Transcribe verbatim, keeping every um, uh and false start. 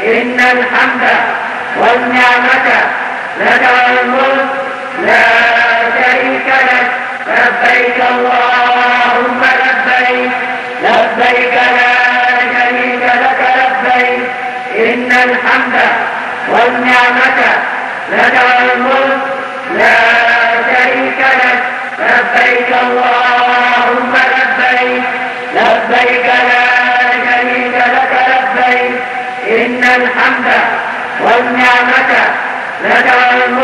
إن الحمد والنعمة لك والملك لا شريك لك. لبيك اللهم لبيك لبيك لا شريك لك لبيك. إن الحمد والنعمة لك والملك لا شريك لك. لبيك اللهم لبيك لبيك لا شريك لك لبيك. إن الحمد والنعمة لك والملك